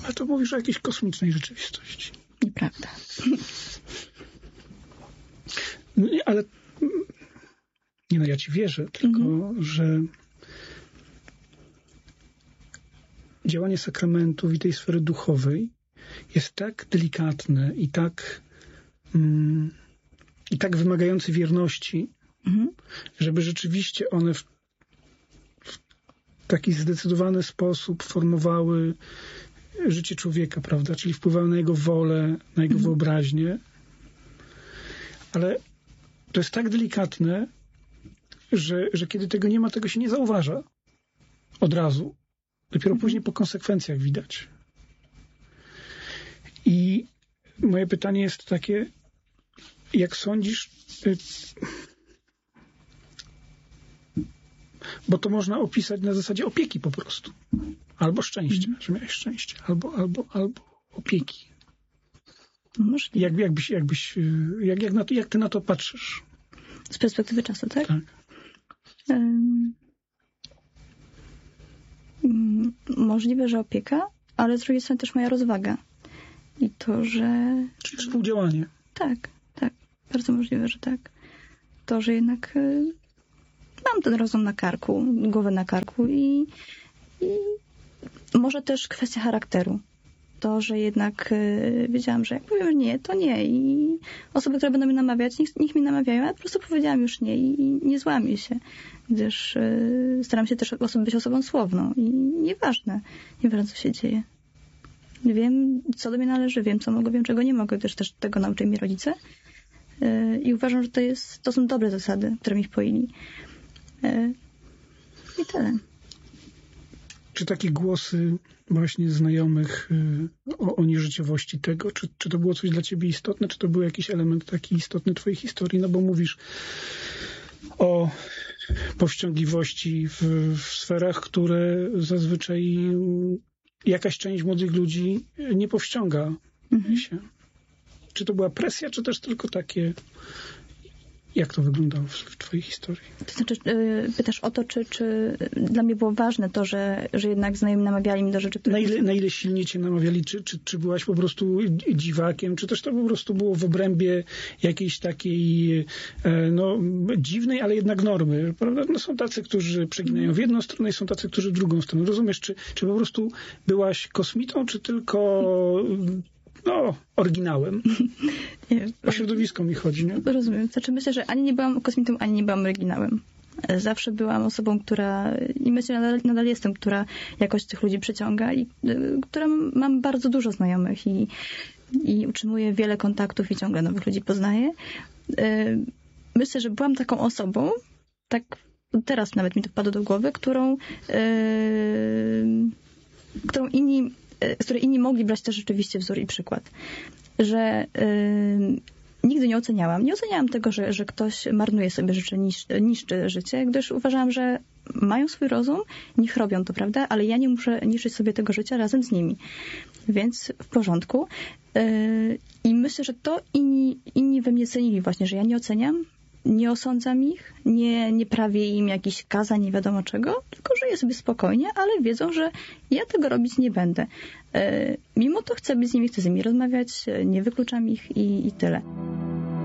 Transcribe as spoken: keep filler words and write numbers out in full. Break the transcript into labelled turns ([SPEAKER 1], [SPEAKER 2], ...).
[SPEAKER 1] Ale to mówisz o jakiejś kosmicznej rzeczywistości.
[SPEAKER 2] Nieprawda.
[SPEAKER 1] No, nie, ale nie no, ja ci wierzę, tylko mhm. że działanie sakramentów i tej sfery duchowej jest tak delikatne i tak mm, i tak wymagające wierności, mhm. żeby rzeczywiście one w, w taki zdecydowany sposób formowały życie człowieka, prawda? Czyli wpływały na jego wolę, na jego mhm. wyobraźnię. Ale to jest tak delikatne, że, że kiedy tego nie ma, tego się nie zauważa od razu. Dopiero mhm. później po konsekwencjach widać. I moje pytanie jest takie, jak sądzisz, bo to można opisać na zasadzie opieki po prostu. Albo szczęścia, mhm. że miałeś szczęście. Albo, albo, albo opieki.
[SPEAKER 2] Możliwe.
[SPEAKER 1] Jak, jakbyś, jakbyś, jak, jak, na to, jak ty na to patrzysz?
[SPEAKER 2] Z perspektywy czasu, tak?
[SPEAKER 1] Tak.
[SPEAKER 2] Um, możliwe, że opieka, ale z drugiej strony też moja rozwaga. I to, że...
[SPEAKER 1] Czyli współdziałanie.
[SPEAKER 2] Tak, tak. Bardzo możliwe, że tak. To, że jednak y, mam ten rozum na karku, głowę na karku i, i może też kwestia charakteru. To, że jednak y, wiedziałam, że jak powiem nie, to nie. I osoby, które będą mnie namawiać, niech, niech mnie namawiają, ale po prostu powiedziałam już nie i, i nie złamię się. Gdyż y, staram się też osob- być osobą słowną. I nieważne, nieważne co się dzieje. Wiem, co do mnie należy, wiem, co mogę, wiem, czego nie mogę, gdyż też tego nauczyli mi rodzice. Yy, I uważam, że to jest, to są dobre zasady, które mi wpoili. Yy, I tyle.
[SPEAKER 1] Czy takie głosy właśnie znajomych yy, o, o nieżyciowości tego, czy, czy to było coś dla ciebie istotne, czy to był jakiś element taki istotny twojej historii? No bo mówisz o powściągliwości w, w sferach, które zazwyczaj jakaś część młodych ludzi nie powściąga mhm. się. Czy to była presja, czy też tylko takie... Jak to wyglądało w, w twojej historii?
[SPEAKER 2] To znaczy, yy, pytasz o to, czy, czy dla mnie było ważne to, że, że jednak znajomi namawiali mi do rzeczy, które...
[SPEAKER 1] Na ile, na ile silnie cię namawiali? Czy, czy, czy byłaś po prostu dziwakiem? Czy też to po prostu było w obrębie jakiejś takiej e, no, dziwnej, ale jednak normy? Prawda? No, są tacy, którzy przeginają w jedną stronę i są tacy, którzy w drugą stronę. Rozumiesz, czy, czy po prostu byłaś kosmitą, czy tylko... No, oryginałem.
[SPEAKER 2] Nie,
[SPEAKER 1] o środowisko mi chodzi, nie?
[SPEAKER 2] Rozumiem. Znaczy myślę, że ani nie byłam kosmitą, ani nie byłam oryginałem. Zawsze byłam osobą, która, i myślę, nadal, nadal jestem, która jakoś tych ludzi przyciąga i y, która mam bardzo dużo znajomych i, i utrzymuję wiele kontaktów i ciągle nowych ludzi poznaję. Y, myślę, że byłam taką osobą, tak teraz nawet mi to wpadło do głowy, którą, y, którą inni z której inni mogli brać też rzeczywiście wzór i przykład. Że yy, nigdy nie oceniałam. Nie oceniałam tego, że, że ktoś marnuje sobie życie, niszczy, niszczy życie, gdyż uważałam, że mają swój rozum, niech robią to, prawda? Ale ja nie muszę niszczyć sobie tego życia razem z nimi. Więc w porządku. Yy, I myślę, że to inni, inni we mnie cenili właśnie, że ja nie oceniam, nie osądzam ich, nie, nie prawię im jakichś kazań, nie wiadomo czego, tylko żyję sobie spokojnie, ale wiedzą, że ja tego robić nie będę. E, mimo to chcę być z nimi, chcę z nimi rozmawiać, nie wykluczam ich i, i tyle.